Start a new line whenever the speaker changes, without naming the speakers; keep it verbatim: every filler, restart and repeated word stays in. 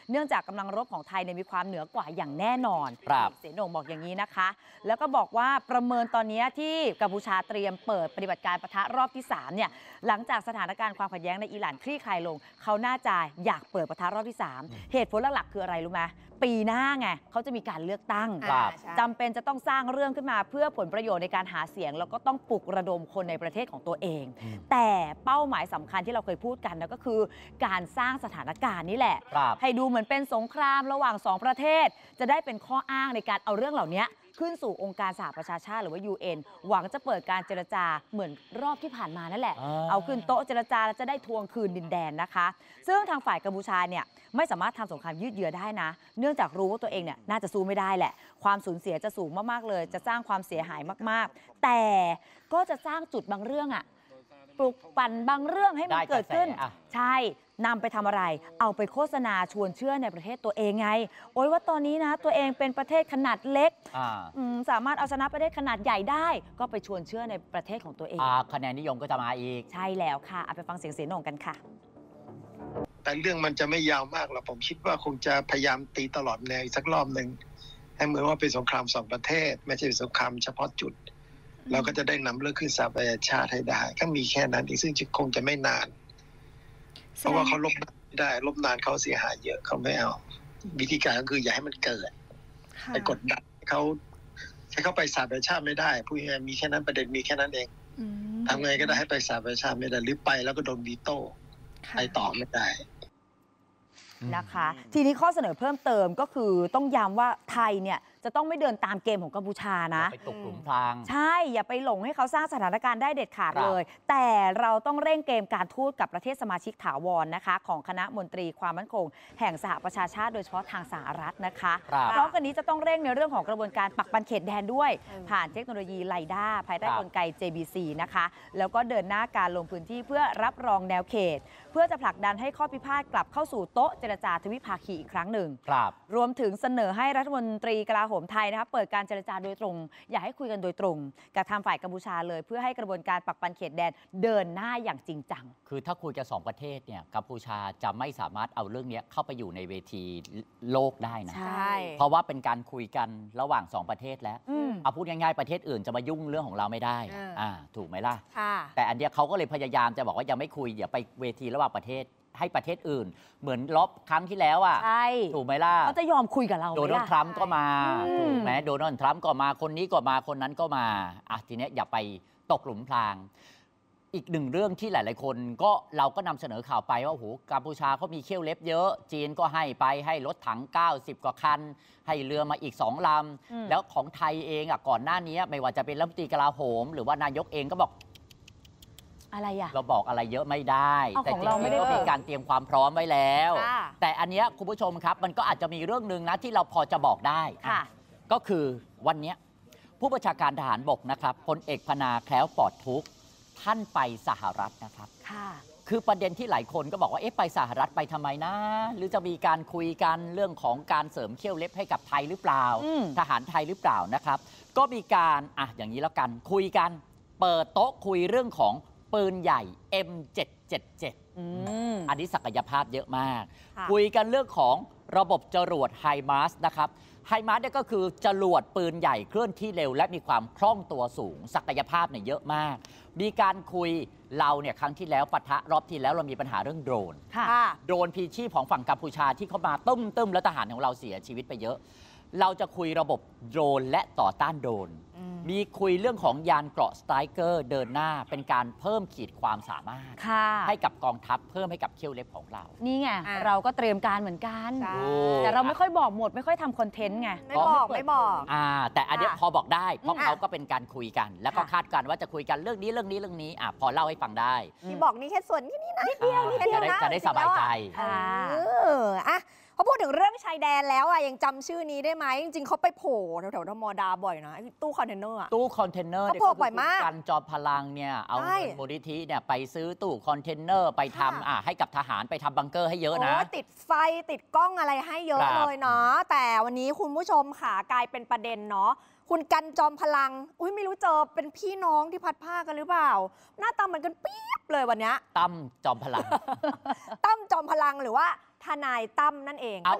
เนื่องจากกำลังรบของไทยมีความเหนือกว่าอย่างแน่นอนเสนงบอกอย่างนี้นะคะแล้วก็บอกว่าประเมินตอนนี้ที่กัมพูชาเตรียมเปิดปฏิบัติการปะทะรอบที่สามเนี่ยหลังจากสถานการณ์ความขัดแย้งในอิหร่านคลี่คลายลงเขาน่าจะอยากเปิดปะทะรอบที่สามเหตุผลหลักๆคืออะไรรู้ไหมปีหน้าไงเขาจะมีการเลือกตั้งจำเป็นจะต้องสร้างเรื่องขึ้นมาเพื่อผลประโยชน์ในการหาเสียงแล้วก็ต้องปลุกระดมคนในประเทศของตัวเองแต่เป้าหมายสำคัญที่เราเคยพูดกันนะก็คือการสร้างสถานการณ์นี่แหละให้ดูเหมือนเป็นสงครามระหว่างสองประเทศจะได้เป็นข้ออ้างในการเอาเรื่องเหล่านี้ขึ้นสู่องค์การสหประชาชาติหรือว่า ยู เอ็น หวังจะเปิดการเจรจาเหมือนรอบที่ผ่านมานั่นแหละ เอาขึ้นโต๊ะเจรจาแล้วจะได้ทวงคืนดินแดนนะคะซึ่งทางฝ่ายกัมพูชาเนี่ยไม่สามารถทำสงครามยืดเยื้อได้นะเนื่องจากรู้ว่าตัวเองเนี่ยน่าจะสู้ไม่ได้แหละความสูญเสียจะสูงมากๆเลยจะสร้างความเสียหายมากๆแต่ก็จะสร้างจุดบางเรื่องอะปลุกปั่นบางเรื่องให้มันเกิดขึ้นใช่นำไปทำอะไรเอาไปโฆษณาชวนเชื่อในประเทศตัวเองไงโอ้ยว่าตอนนี้นะตัวเองเป็นประเทศขนาดเล็กสามารถเอาชนะประเทศขนาดใหญ่ได้ก็ไปชวนเชื่อในประเทศของตัวเอง
คะแนนนิยมก็จะมาอีก
ใช่แล้วค่ะเอาไปฟังเสียงเสนงกันค่ะ
แต่เรื่องมันจะไม่ยาวมากหรอกผมคิดว่าคงจะพยายามตีตลอดแนวอีกสักรอบหนึ่งให้เหมือนว่าเป็นสงครามสองประเทศไม่ใช่สงครามเฉพาะจุดเราก็จะได้นำเรื่องขึ้นสหประชาชาติให้ได้ก็มีแค่นั้นเองซึ่งคงจะไม่นานเพราะว่าเขาลบไม่ได้ลบนานเขาเสียหายเยอะเขาไม่เอาวิธีการก็คืออย่าให้มันเกิดไปกดดันเขาให้เขาไปสหประชาชาติไม่ได้พูดง่ายๆมีแค่นั้นประเด็นมีแค่นั้นเองทำไงก็ได้ให้ไปสหประชาชาติไม่ได้หรือไปแล้วก็โดนวีโต้ไปต่อไม่ได้
นะคะทีนี้ข้อเสนอเพิ่มเติมก็คือต้องย้ำว่าไทยเนี่ยจะต้องไม่เดินตามเกมของกัมพูชานะ
ไปตกหลุมพราง
ใช่อย่าไปหลงให้เขาสร้างสถานการณ์ได้เด็ดขาดเลยแต่เราต้องเร่งเกมการทูตกับประเทศสมาชิกถาวรนะคะของคณะมนตรีความมั่นคงแห่งสหประชาชาติโดยเฉพาะทางสหรัฐนะคะพร้อมกันนี้จะต้องเร่งในเรื่องของกระบวนการปักปันเขตแดนด้วยผ่านเทคโนโลยีไลด้าภายใต้กลไก เจ บี ซี นะคะแล้วก็เดินหน้าการลงพื้นที่เพื่อรับรองแนวเขตเพื่อจะผลักดันให้ข้อพิพาทกลับเข้าสู่โต๊ะเจรจาทวิภาคีอีกครั้งหนึ่งรวมถึงเสนอให้รัฐมนตรีกลาโหมไทยนะคะเปิดการเจรจาโดยตรงอยากให้คุยกันโดยตรงกับทางฝ่ายกัมพูชาเลยเพื่อให้กระบวนการปักปันเขตแดนเดินหน้าอย่างจริงจัง
คือถ้าคุยกันสองประเทศเนี่ยกัมพูชาจะไม่สามารถเอาเรื่องนี้เข้าไปอยู่ในเวทีโลกได้นะ
ใช่
เพราะว่าเป็นการคุยกันระหว่างสองประเทศแล้วเอาพูดง่ายๆประเทศอื่นจะมายุ่งเรื่องของเราไม่ได้อ่าถูกไหมล่ะแต่อันเนี้ยเขาก็เลยพยายามจะบอกว่ายังไม่คุยเดี๋ยวไปเวทีระหว่างประเทศให้ประเทศอื่นเหมือนลบครั้งที่แล้วอ่ะถูกไหมล่ะ
เขาจะยอมคุยกับเรา
โดนัลด์ทรัมป์ก็มาถูกไหมโดนัลด์ทรัมป์ก็มาคนนี้ก็มาคนนั้นก็มาอ่ะทีเนี้ยอย่าไปตกหลุมพรางอีกหนึ่งเรื่องที่หลายๆคนก็เราก็นำเสนอข่าวไปว่าโอ้โหกัมพูชาเขามีเขี้ยวเล็บเยอะจีนก็ให้ไปให้รถถังเก้าสิบกว่าคันให้เรือมาอีกสองลำแล้วของไทยเองอ่ะก่อนหน้านี้ไม่ว่าจะเป็นรัฐมนตรีกลาโหมหรือว่านายกเองก็บอก
อะไรอะ
เราบอกอะไรเยอะไม่ได้แต่จริงๆก็มีการเตรียมความพร้อมไว้แล้วแต่อันนี้คุณผู้ชมครับมันก็อาจจะมีเรื่องหนึ่งนะที่เราพอจะบอกได้ก็คือวันนี้ผู้บัญชาการทหารบกนะครับพลเอกพนาแคล้วปลอดทุกข์ท่านไปสหรัฐนะครับคือประเด็นที่หลายคนก็บอกว่าเอ๊ะไปสหรัฐไปทำไมนะหรือจะมีการคุยกันเรื่องของการเสริมเขี้ยวเล็บให้กับไทยหรือเปล่าทหารไทยหรือเปล่านะครับก็มีการอ่ะอย่างนี้แล้วกันคุยกันเปิดโต๊ะคุยเรื่องของปืนใหญ่ เอ็ม เจ็ดเจ็ดเจ็ด อ, อันนี้ศักยภาพเยอะมากคุยกันเรื่องของระบบจรวดไฮมาร์สนะครับไฮมาร์สเนี่ยก็คือจรวดปืนใหญ่เคลื่อนที่เร็วและมีความคล่องตัวสูงศักยภาพเนี่ยเยอะมากมีการคุยเราเนี่ยครั้งที่แล้วปะทะรอบที่แล้วเรามีปัญหาเรื่องโดรนโดรนพีชีพของฝั่งกัมพูชาที่เขามาตึ้มตึ้มแล้วทหารของเราเสียชีวิตไปเยอะเราจะคุยระบบโดรนและต่อต้านโดรนมีคุยเรื่องของยานเกราะสไตรเกอร์เดินหน้าเป็นการเพิ่มขีดความสามารถให้กับกองทัพเพิ่มให้กับเขี้ยวเล็บของเรา
นี่ไงเราก็เตรียมการเหมือนกันแต่เราไม่ค่อยบอกหมดไม่ค่อยทำคอนเทนต์ไง
ไม่บอกไม่บอก
อ่าแต่อันนี้พอบอกได้เพราะเขาก็เป็นการคุยกันแล้วก็คาดการณ์ว่าจะคุยกันเรื่องนี้เรื่องนี้เรื่องนี้อ่ะพอเล่าให้ฟังได้
ที่บอกนี่แค่ส่วนนี้นี่นะ
นิดเดียวนิดเดียว
จะได้สบายใจ
เอออ่ะพอพูดถึงเรื่องชายแดนแล้วอ่ะยังจำชื่อนี้ได้ไหมจริงๆเขาไปโผล่แถวๆธรรมดาบ่อยนะตู้คอนเทนเนอร์
ตู้คอนเทนเนอร์
เขาโผล่บ่อยมาก
กันจอมพลังเนี่ยเอาเงินมูลนิธิเนี่ยไปซื้อตู้คอนเทนเนอร์ไปทำอ่ะให้กับทหารไปทำบังเกอร์ให้เยอะนะ
ติดไฟติดกล้องอะไรให้เยอะเลยเนาะแต่วันนี้คุณผู้ชมค่ะกลายเป็นประเด็นเนาะคุณกันจอมพลังอุ้ยไม่รู้เจอเป็นพี่น้องที่พัดผ้ากันหรือเปล่าหน้าตาเหมือนกันปี๊บเลยวันนี้
ตั้มจอมพลัง
ตั้มจอมพลังหรือว่าทนายตั้มนั่นเอง